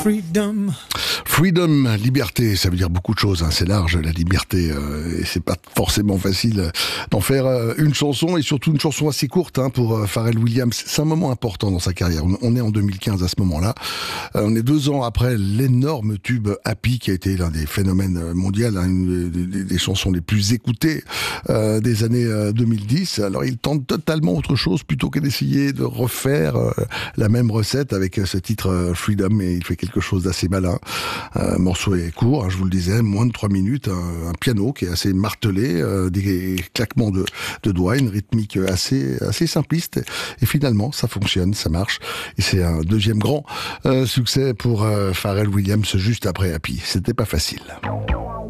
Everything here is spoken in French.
Freedom. Freedom, liberté, ça veut dire beaucoup de choses, hein. C'est large la liberté, et c'est pas forcément facile d'en faire une chanson, et surtout une chanson assez courte, hein, pour Pharrell Williams. C'est un moment important dans sa carrière. On est en 2015 à ce moment-là. On est 2 ans après l'énorme tube Happy, qui a été l'un des phénomènes mondiaux, hein, une des chansons les plus écoutées des années 2010. Alors il tente totalement autre chose plutôt que d'essayer de refaire la même recette avec ce titre Freedom, et il fait quelque chose d'assez malin. Morceau est court, hein, je vous le disais, moins de 3 minutes, un piano qui est assez martelé, des claquements de doigts, une rythmique assez simpliste, et finalement ça fonctionne, ça marche, et c'est un deuxième grand succès pour Pharrell Williams juste après Happy. C'était pas facile.